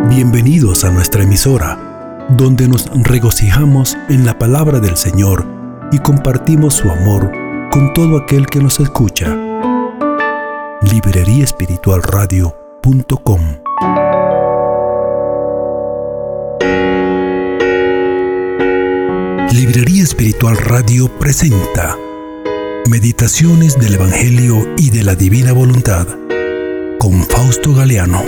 Bienvenidos a nuestra emisora, donde nos regocijamos en la palabra del Señor y compartimos su amor con todo aquel que nos escucha. libreriaespiritualradio.com. Librería Espiritual Radio presenta Meditaciones del Evangelio y de la Divina Voluntad con Fausto Galeano.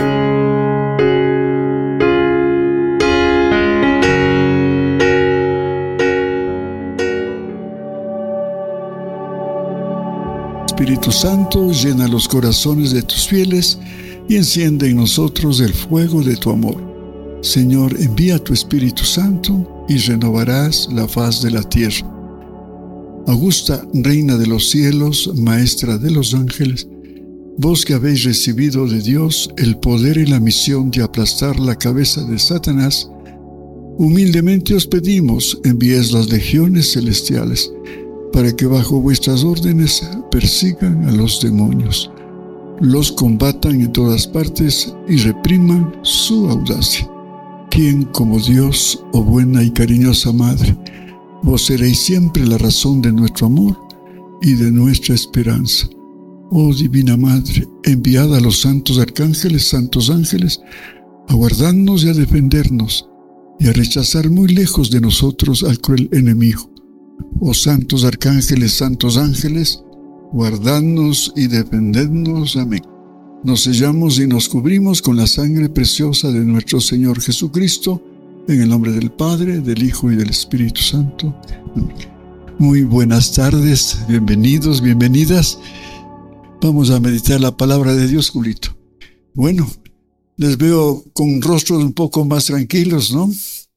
Espíritu Santo, llena los corazones de tus fieles y enciende en nosotros el fuego de tu amor. Señor, envía tu Espíritu Santo y renovarás la faz de la tierra. Augusta, Reina de los cielos, Maestra de los ángeles, vos que habéis recibido de Dios el poder y la misión de aplastar la cabeza de Satanás, humildemente os pedimos, envíes las legiones celestiales, para que bajo vuestras órdenes persigan a los demonios, los combatan en todas partes y repriman su audacia. ¿Quién como Dios, oh buena y cariñosa Madre? Vos seréis siempre la razón de nuestro amor y de nuestra esperanza. Oh Divina Madre, enviad a los santos ángeles, a guardarnos y a defendernos, y a rechazar muy lejos de nosotros al cruel enemigo. Oh santos ángeles, guardadnos y defendednos. Amén. Nos sellamos y nos cubrimos con la sangre preciosa de nuestro Señor Jesucristo, en el nombre del Padre, del Hijo y del Espíritu Santo. Amén. Muy buenas tardes, bienvenidos, bienvenidas. Vamos a meditar la palabra de Dios, Julito. Bueno, les veo con rostros un poco más tranquilos, ¿no?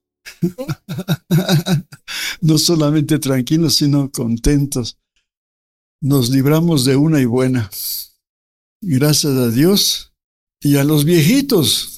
No solamente tranquilos, sino contentos. Nos libramos de una y buena. Gracias a Dios. Y a los viejitos,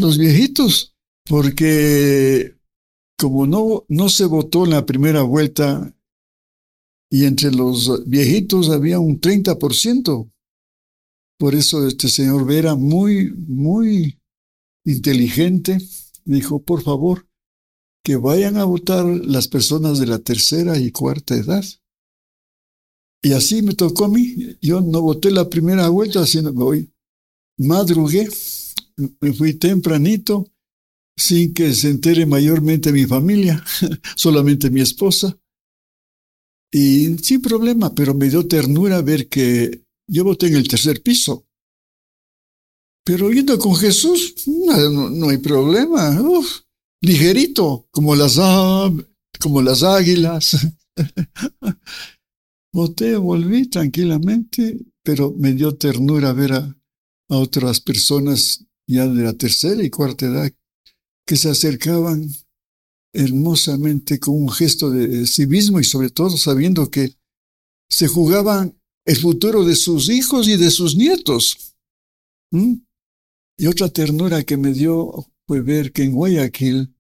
porque como no se votó en la primera vuelta, y entre los viejitos había un 30%. Por eso este señor Vera, muy, muy inteligente, dijo, por favor, que vayan a votar las personas de la tercera y cuarta edad. Y así me tocó a mí. Yo no voté la primera vuelta, sino que hoy madrugué, me fui tempranito, sin que se entere mayormente mi familia, solamente mi esposa. Y sin problema, pero me dio ternura ver que yo voté en el tercer piso. Pero yendo con Jesús, no hay problema. Ligerito, como las águilas. Voté, volví tranquilamente, pero me dio ternura ver a otras personas ya de la tercera y cuarta edad que se acercaban hermosamente con un gesto de civismo y sobre todo sabiendo que se jugaban el futuro de sus hijos y de sus nietos. Y otra ternura que me dio fue ver que en Guayaquil,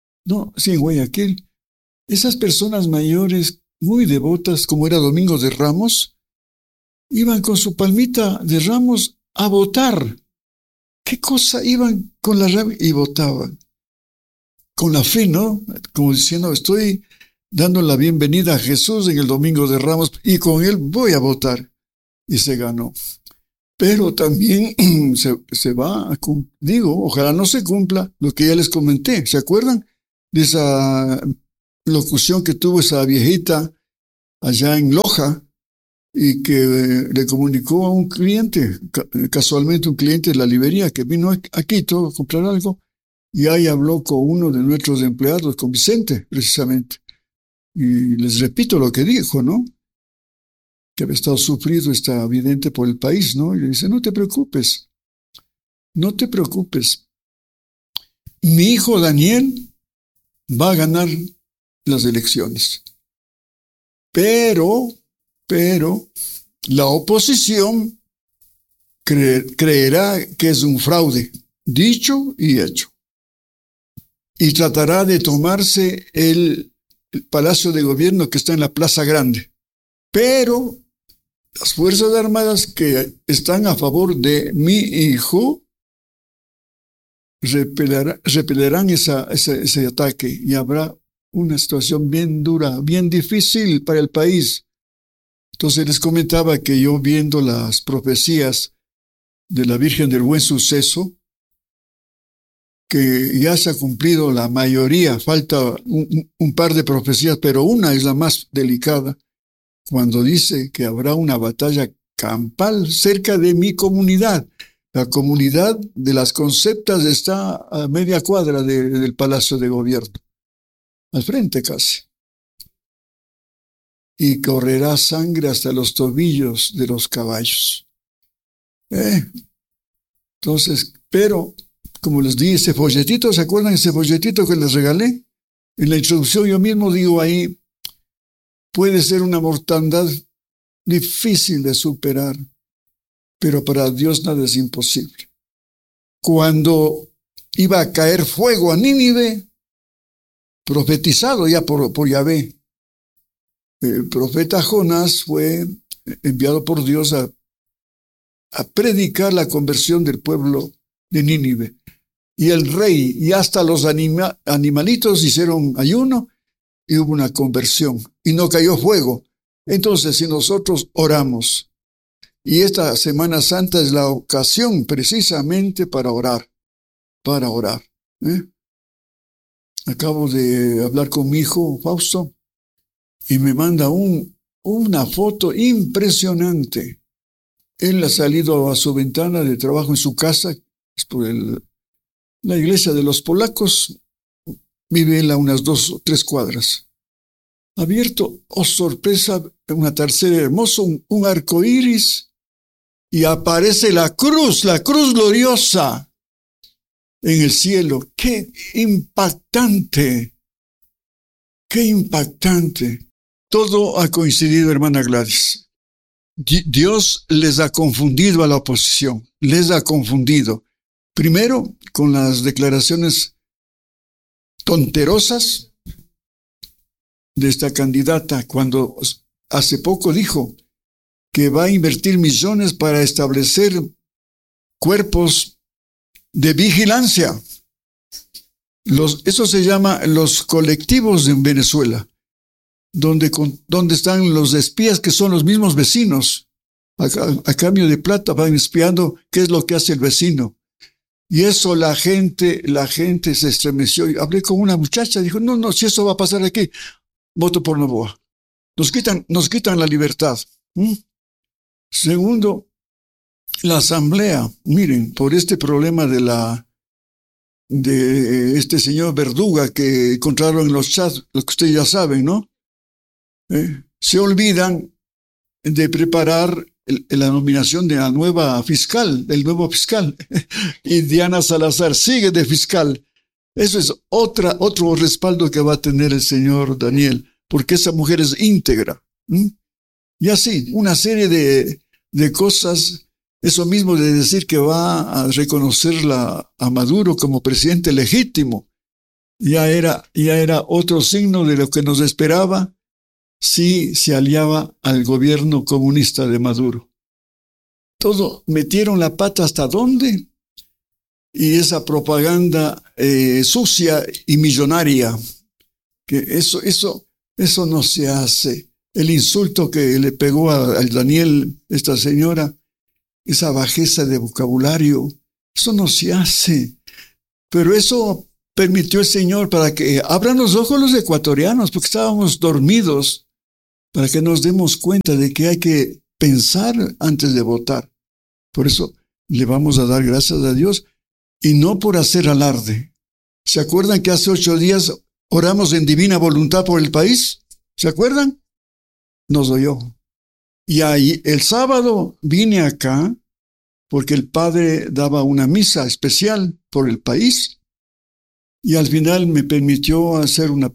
esas personas mayores muy devotas, como era Domingo de Ramos, iban con su palmita de ramos a votar. ¿Qué cosa? Iban con la rama y votaban. Con la fe, ¿no? Como diciendo, estoy dando la bienvenida a Jesús en el Domingo de Ramos y con él voy a votar. Y se ganó. Pero también se va a ojalá no se cumpla lo que ya les comenté. ¿Se acuerdan de esa locución que tuvo esa viejita allá en Loja y que le comunicó a un cliente, casualmente un cliente de la librería que vino aquí todo a comprar algo, y ahí habló con uno de nuestros empleados, con Vicente, precisamente. Y les repito lo que dijo, ¿no? Que había estado sufrido, está evidente por el país, ¿no? Y le dice, no te preocupes. Mi hijo Daniel va a ganar las elecciones. Pero la oposición creerá que es un fraude, dicho y hecho. Y tratará de tomarse el Palacio de Gobierno que está en la Plaza Grande. Pero las Fuerzas Armadas que están a favor de mi hijo repelerán ese ataque y habrá una situación bien dura, bien difícil para el país. Entonces les comentaba que yo, viendo las profecías de la Virgen del Buen Suceso, que ya se ha cumplido la mayoría, falta un par de profecías, pero una es la más delicada, cuando dice que habrá una batalla campal cerca de mi comunidad. La comunidad de las Conceptas está a media cuadra del Palacio de Gobierno, al frente casi. Y correrá sangre hasta los tobillos de los caballos. Entonces, pero, como les di ese folletito, ¿se acuerdan ese folletito que les regalé? En la introducción yo mismo digo ahí, puede ser una mortandad difícil de superar, pero para Dios nada es imposible. Cuando iba a caer fuego a Nínive, profetizado ya por Yahvé, el profeta Jonás fue enviado por Dios a predicar la conversión del pueblo de Nínive. Y el rey y hasta los animalitos hicieron ayuno y hubo una conversión y no cayó fuego. Entonces, si nosotros oramos, y esta Semana Santa es la ocasión precisamente para orar, Acabo de hablar con mi hijo Fausto y me manda una foto impresionante. Él ha salido a su ventana de trabajo en su casa, es por la iglesia de los polacos, vive él a unas 2 o 3 cuadras. Abierto, oh sorpresa, un atardecer hermoso, un arco iris, y aparece la cruz gloriosa en el cielo. ¡Qué impactante! ¡Qué impactante! Todo ha coincidido, hermana Gladys. Dios les ha confundido a la oposición, les ha confundido. Primero, con las declaraciones tonterosas de esta candidata, cuando hace poco dijo que va a invertir millones para establecer cuerpos de vigilancia. Eso se llama los colectivos en Venezuela, donde están los espías que son los mismos vecinos. A cambio de plata van espiando qué es lo que hace el vecino. Y eso la gente se estremeció. Y hablé con una muchacha, dijo, no, si eso va a pasar aquí, voto por Noboa. Nos quitan la libertad. Segundo, la asamblea, miren, por este problema de este señor Verduga que encontraron en los chats, lo que ustedes ya saben, ¿no? Se olvidan de preparar la nominación de la nueva fiscal, del nuevo fiscal. Y Diana Salazar sigue de fiscal. Eso es otro respaldo que va a tener el señor Daniel, porque esa mujer es íntegra. Y así, una serie de cosas, eso mismo de decir que va a reconocerla a Maduro como presidente legítimo, ya era otro signo de lo que nos esperaba si se aliaba al gobierno comunista de Maduro. Todo, metieron la pata hasta dónde, y esa propaganda sucia y millonaria, que eso no se hace. El insulto que le pegó al Daniel, esta señora, esa bajeza de vocabulario, eso no se hace. Pero eso permitió el Señor para que abran los ojos los ecuatorianos, porque estábamos dormidos, para que nos demos cuenta de que hay que pensar antes de votar. Por eso le vamos a dar gracias a Dios, y no por hacer alarde. ¿Se acuerdan que hace 8 días oramos en divina voluntad por el país? ¿Se acuerdan? Nos oyó. Y ahí el sábado vine acá porque el padre daba una misa especial por el país, y al final me permitió hacer un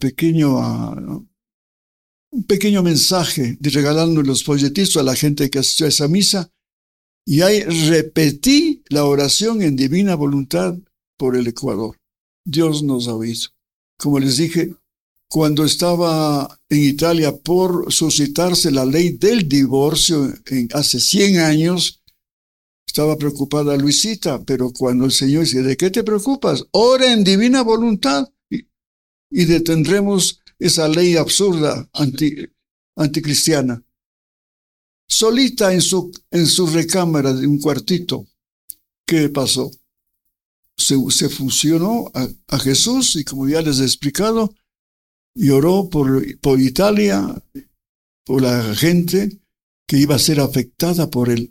pequeño mensaje de regalando los folletitos a la gente que asistió a esa misa, y ahí repetí la oración en divina voluntad por el Ecuador. Dios nos ha oído. Como les dije, cuando estaba en Italia por suscitarse la ley del divorcio hace 100 años, Estaba preocupada Luisita, pero cuando el Señor dice, ¿de qué te preocupas? Ora en divina voluntad y detendremos esa ley absurda anticristiana. Solita en su recámara de un cuartito, ¿qué pasó? Se fusionó a Jesús y, como ya les he explicado, y oró por Italia, por la gente que iba a ser afectada por el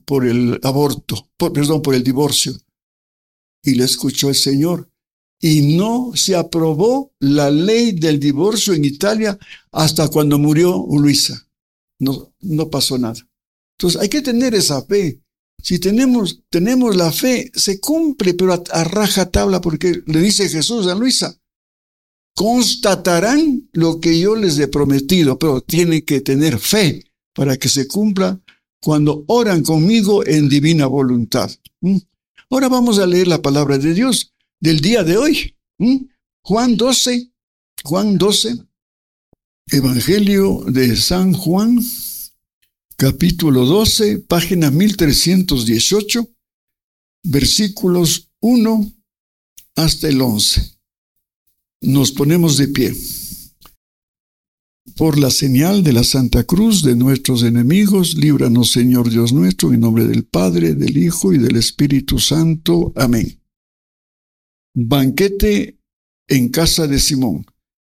divorcio. Y le escuchó el Señor. Y no se aprobó la ley del divorcio en Italia hasta cuando murió Luisa. No pasó nada. Entonces hay que tener esa fe. Si tenemos la fe, se cumple, pero a rajatabla, porque le dice Jesús a Luisa, constatarán lo que yo les he prometido, pero tienen que tener fe para que se cumpla cuando oran conmigo en divina voluntad. Ahora vamos a leer la palabra de Dios del día de hoy. Juan 12, Evangelio de San Juan, capítulo 12, página 1318, versículos 1 hasta el 11. Nos ponemos de pie. Por la señal de la Santa Cruz de nuestros enemigos, líbranos, Señor Dios nuestro, en nombre del Padre, del Hijo y del Espíritu Santo. Amén. Banquete en casa de Simón.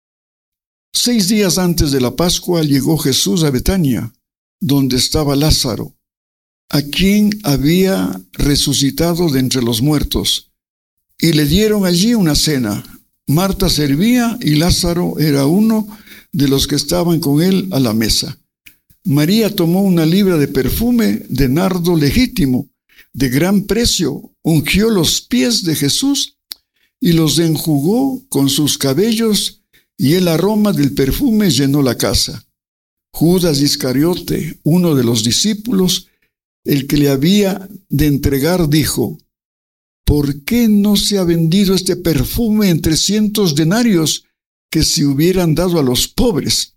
6 días antes de la Pascua llegó Jesús a Betania, donde estaba Lázaro, a quien había resucitado de entre los muertos, y le dieron allí una cena. Marta servía y Lázaro era uno de los que estaban con él a la mesa. María tomó una libra de perfume de nardo legítimo, de gran precio, ungió los pies de Jesús y los enjugó con sus cabellos, y el aroma del perfume llenó la casa. Judas Iscariote, uno de los discípulos, el que le había de entregar, dijo, ¿por qué no se ha vendido este perfume en 300 denarios que se hubieran dado a los pobres?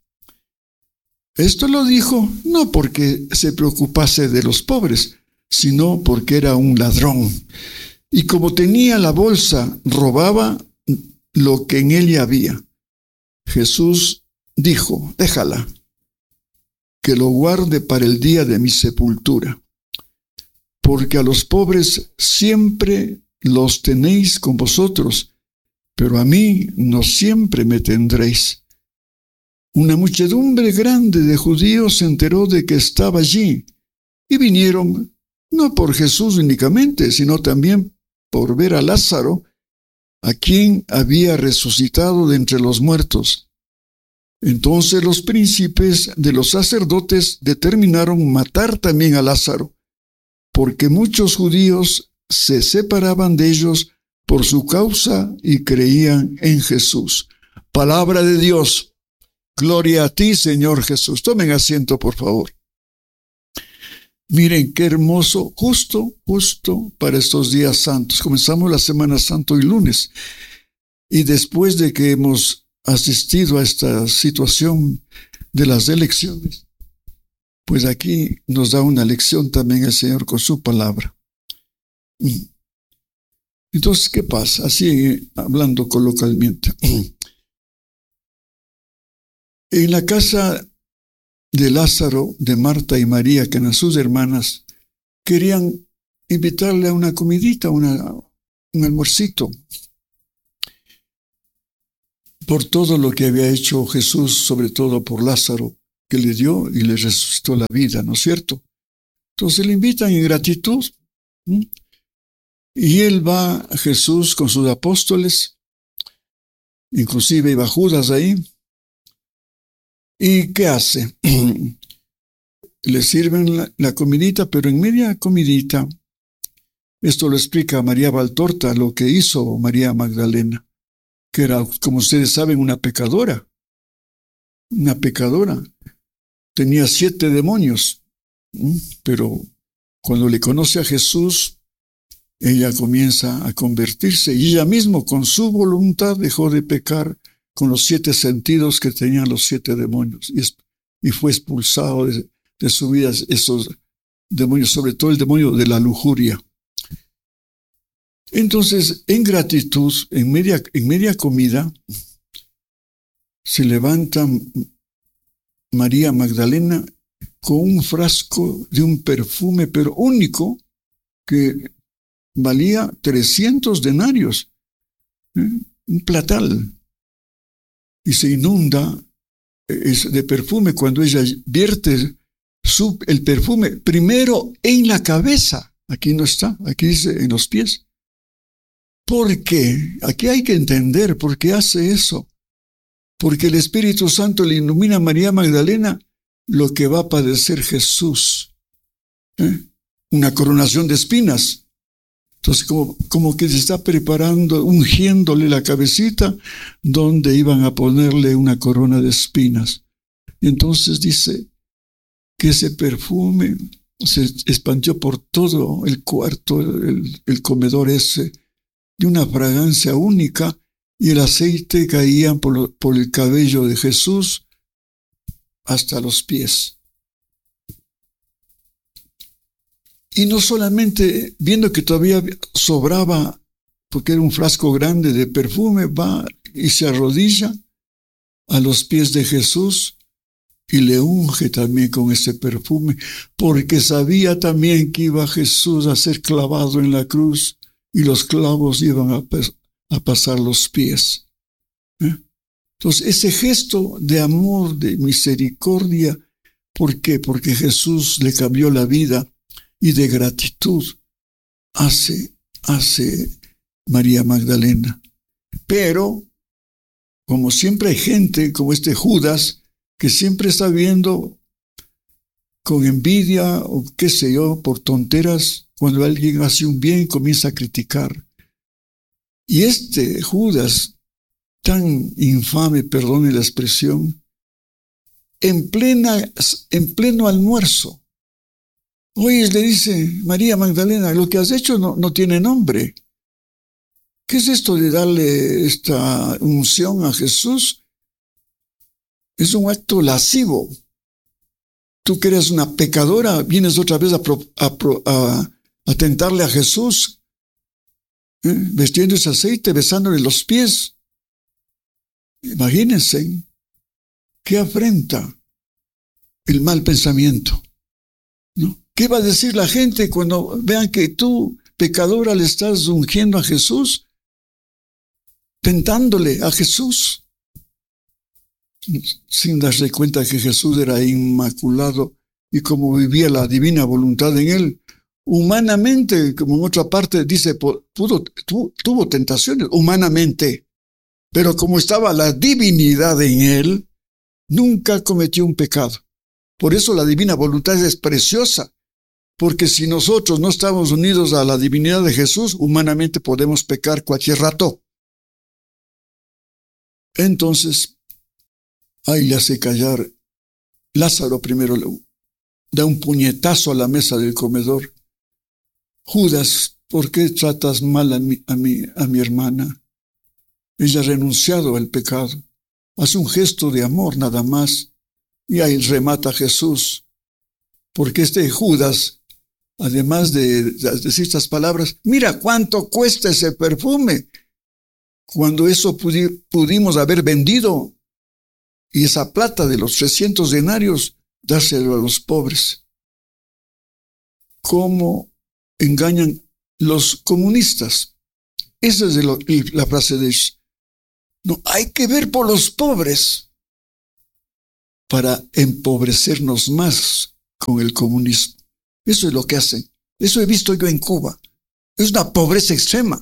Esto lo dijo no porque se preocupase de los pobres, sino porque era un ladrón. Y como tenía la bolsa, robaba lo que en ella había. Jesús dijo, déjala, que lo guarde para el día de mi sepultura. Porque a los pobres siempre los tenéis con vosotros, pero a mí no siempre me tendréis. Una muchedumbre grande de judíos se enteró de que estaba allí, y vinieron no por Jesús únicamente, sino también por ver a Lázaro, a quien había resucitado de entre los muertos. Entonces los príncipes de los sacerdotes determinaron matar también a Lázaro, porque muchos judíos se separaban de ellos por su causa y creían en Jesús. Palabra de Dios. Gloria a ti, Señor Jesús. Tomen asiento, por favor. Miren qué hermoso, justo para estos días santos. Comenzamos la Semana Santa hoy lunes. Y después de que hemos asistido a esta situación de las elecciones, pues aquí nos da una lección también el Señor con su palabra. Entonces, ¿qué pasa? Así, hablando coloquialmente. En la casa de Lázaro, de Marta y María, que eran sus hermanas, querían invitarle a una comidita, un almuercito, por todo lo que había hecho Jesús, sobre todo por Lázaro, que le dio y le resucitó la vida, ¿no es cierto? Entonces le invitan en gratitud, y él va a Jesús con sus apóstoles, inclusive iba Judas ahí. ¿Y qué hace? Le sirven la comidita, pero en media comidita, esto lo explica María Valtorta, lo que hizo María Magdalena, que era, como ustedes saben, una pecadora. Una pecadora. Tenía 7 demonios, pero cuando le conoce a Jesús, ella comienza a convertirse y ella misma, con su voluntad, dejó de pecar con los 7 sentidos que tenían los 7 demonios y fue expulsado de su vida demonios, sobre todo el demonio de la lujuria. Entonces, en gratitud, en media comida, se levanta María Magdalena con un frasco de un perfume, pero único, que valía 300 denarios, un platal, y se inunda de perfume cuando ella vierte el perfume primero en la cabeza. Aquí no está, aquí dice en los pies. ¿Por qué? Aquí hay que entender por qué hace eso. Porque el Espíritu Santo le ilumina a María Magdalena lo que va a padecer Jesús. Una coronación de espinas. Entonces, como que se está preparando, ungiéndole la cabecita, donde iban a ponerle una corona de espinas. Y entonces dice que ese perfume se expandió por todo el cuarto, el comedor ese, de una fragancia única, y el aceite caía por el cabello de Jesús hasta los pies. Y no solamente viendo que todavía sobraba, porque era un frasco grande de perfume, va y se arrodilla a los pies de Jesús y le unge también con ese perfume, porque sabía también que iba Jesús a ser clavado en la cruz y los clavos iban a pasar los pies. Entonces, ese gesto de amor, de misericordia, ¿por qué? Porque Jesús le cambió la vida, y de gratitud hace María Magdalena. Pero, como siempre hay gente como este Judas, que siempre está viendo con envidia o qué sé yo, por tonteras, cuando alguien hace un bien comienza a criticar. Y este Judas, tan infame, perdone la expresión, en pleno almuerzo, oye, le dice María Magdalena, lo que has hecho no tiene nombre. ¿Qué es esto de darle esta unción a Jesús? Es un acto lascivo. Tú que eres una pecadora, vienes otra vez a tentarle a Jesús, vestiendo ese aceite, besándole los pies. Imagínense qué afrenta el mal pensamiento, ¿no? ¿Qué va a decir la gente cuando vean que tú, pecadora, le estás ungiendo a Jesús, tentándole a Jesús, sin darse cuenta que Jesús era inmaculado y como vivía la divina voluntad en él? Humanamente, como en otra parte dice, tuvo tentaciones humanamente, pero como estaba la divinidad en él, nunca cometió un pecado. Por eso la divina voluntad es preciosa. Porque si nosotros no estamos unidos a la divinidad de Jesús, humanamente podemos pecar cualquier rato. Entonces, ahí le hace callar. Lázaro primero le da un puñetazo a la mesa del comedor. Judas, ¿por qué tratas mal a mi hermana? Ella ha renunciado al pecado. Hace un gesto de amor nada más. Y ahí remata a Jesús. Porque este Judas, además de decir estas palabras, mira cuánto cuesta ese perfume, cuando eso pudimos haber vendido, y esa plata de los 300 denarios, dárselo a los pobres. ¿Cómo engañan los comunistas? Esa es la frase de ellos. No, hay que ver por los pobres para empobrecernos más con el comunismo. Eso es lo que hacen. Eso he visto yo en Cuba. Es una pobreza extrema.